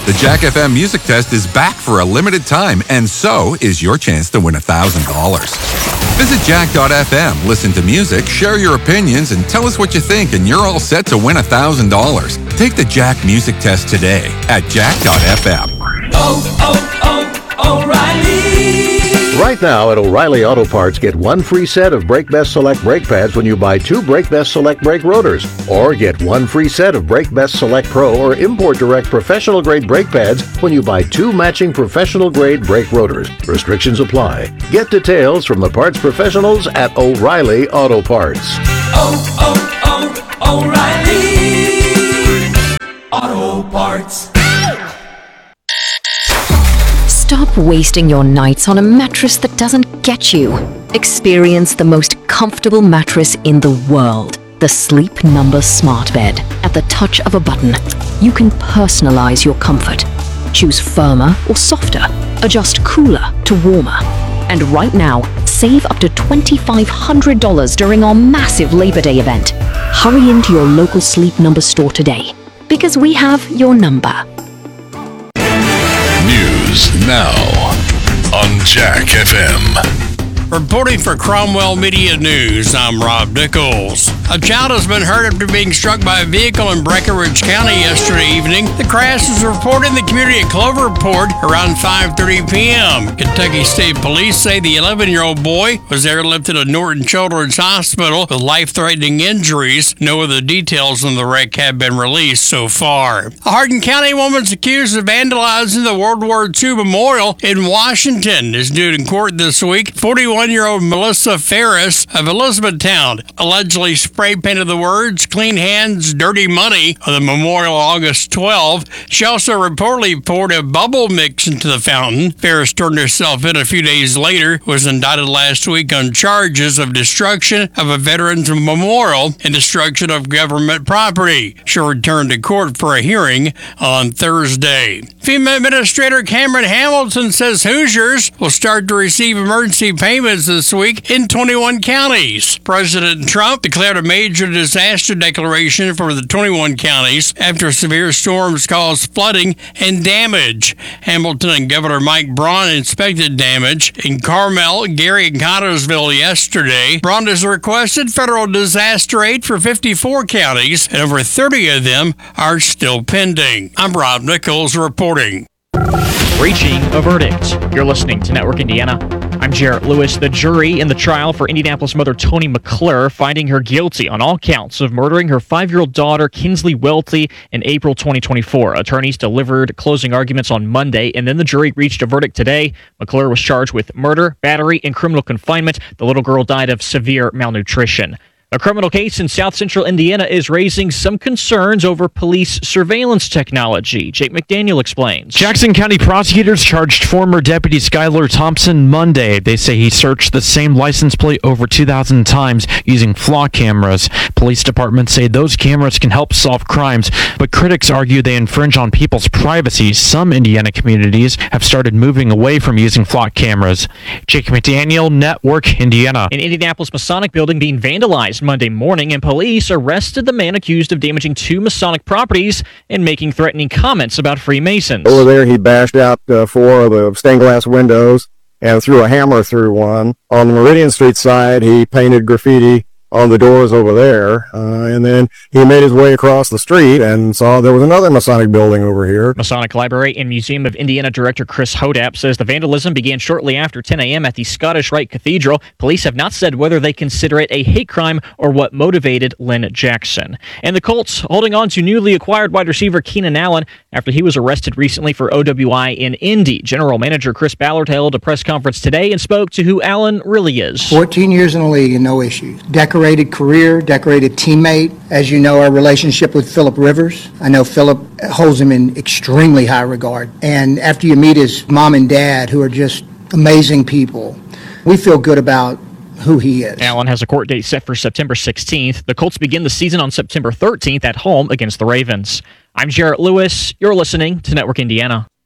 The Jack FM Music Test is back for a limited time, and so is your chance to win $1,000. Visit jack.fm, listen to music, share your opinions, and tell us what you think, and you're all set to win $1,000. Take the Jack Music Test today at jack.fm. O'Reilly. Right now at O'Reilly Auto Parts, get one free set of Brake Best Select brake pads when you buy two Brake Best Select brake rotors. Or get one free set of Brake Best Select Pro or Import Direct professional grade brake pads when you buy two matching professional grade brake rotors. Restrictions apply. Get details from the parts professionals at O'Reilly Auto Parts. O'Reilly Auto Parts. Stop wasting your nights on a mattress that doesn't get you. Experience the most comfortable mattress in the world. The Sleep Number Smart Bed. At the touch of a button, you can personalize your comfort. Choose firmer or softer. Adjust cooler to warmer. And right now, save up to $2,500 during our massive Labor Day event. Hurry into your local Sleep Number store today, because we have your number. News now on Jack FM. Reporting for Cromwell Media News, I'm Rob Nichols. A child has been hurt after being struck by a vehicle in Breckinridge County yesterday evening. The crash was reported in the community at Cloverport around 5:30 p.m. Kentucky State Police say the 11-year-old boy was airlifted to Norton Children's Hospital with life-threatening injuries. No other details on the wreck have been released so far. A Hardin County woman's accused of vandalizing the World War II memorial in Washington is due in court this week. 41-year-old Melissa Ferris of Elizabethtown allegedly spray-painted the words "Clean Hands, Dirty Money" on the memorial August 12. She also reportedly poured a bubble mix into the fountain. Ferris turned herself in a few days later, was indicted last week on charges of destruction of a veterans memorial and destruction of government property. She'll return to court for a hearing on Thursday. FEMA Administrator Cameron Hamilton says Hoosiers will start to receive emergency payments this week in 21 counties. President Trump declared a major disaster declaration for the 21 counties after severe storms caused flooding and damage. Hamilton and Governor Mike Braun inspected damage in Carmel, Gary, and Cottersville yesterday. Braun has requested federal disaster aid for 54 counties, and over 30 of them are still pending. I'm Rob Nichols reporting. Reaching a verdict. You're listening to Network Indiana. I'm Jarrett Lewis. The jury in the trial for Indianapolis mother Toni McClure finding her guilty on all counts of murdering her 5-year-old daughter Kinsley Welty in April 2024. Attorneys delivered closing arguments on Monday, and then the jury reached a verdict today. McClure was charged with murder, battery, and criminal confinement. The little girl died of severe malnutrition. A criminal case in South Central Indiana is raising some concerns over police surveillance technology. Jake McDaniel explains. Jackson County prosecutors charged former Deputy Skylar Thompson Monday. They say he searched the same license plate over 2,000 times using flock cameras. Police departments say those cameras can help solve crimes, but critics argue they infringe on people's privacy. Some Indiana communities have started moving away from using flock cameras. Jake McDaniel, Network Indiana. An Indianapolis Masonic building being vandalized Monday morning, and police arrested the man accused of damaging 2 Masonic properties and making threatening comments about Freemasons. Over there, he bashed out 4 of the stained glass windows and threw a hammer through one. On the Meridian Street side, he painted graffiti on the doors over there, and then he made his way across the street and saw there was another Masonic building over here. Masonic Library and Museum of Indiana Director Chris Hodap says the vandalism began shortly after 10 a.m. at the Scottish Rite Cathedral. Police have not said whether they consider it a hate crime or what motivated Lynn Jackson. And the Colts holding on to newly acquired wide receiver Keenan Allen after he was arrested recently for OWI in Indy. General Manager Chris Ballard held a press conference today and spoke to who Allen really is. 14 years in the league and no issues. Decorated career, decorated teammate. As you know, our relationship with Phillip Rivers, I know Phillip holds him in extremely high regard. And after you meet his mom and dad, who are just amazing people, we feel good about who he is. Allen has a court date set for September 16th. The Colts begin the season on September 13th at home against the Ravens. I'm Jarrett Lewis. You're listening to Network Indiana.